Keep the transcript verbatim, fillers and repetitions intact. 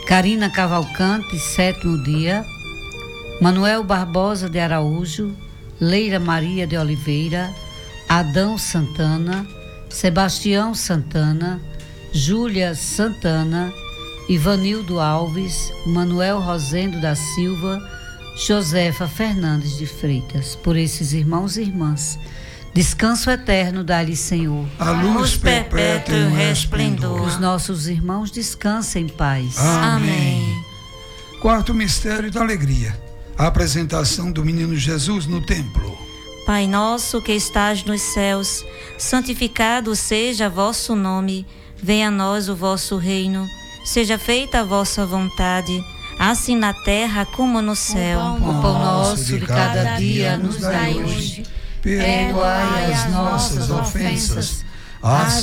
Carina Cavalcante, sétimo dia. Manuel Barbosa de Araújo, Leira Maria de Oliveira, Adão Santana, Sebastião Santana, Júlia Santana, Ivanildo Alves, Manuel Rosendo da Silva, Josefa Fernandes de Freitas. Por esses irmãos e irmãs, descanso eterno dá-lhe, Senhor. A luz perpétua e o resplendor. Que os nossos irmãos descansem em paz. Amém. Quarto mistério da alegria. A apresentação do menino Jesus no templo. Pai nosso que estás nos céus, santificado seja vosso nome. Venha a nós o vosso reino. Seja feita a vossa vontade, assim na terra como no céu. O pão, o pão nosso de cada dia nos dai hoje. Perdoai as nossas ofensas,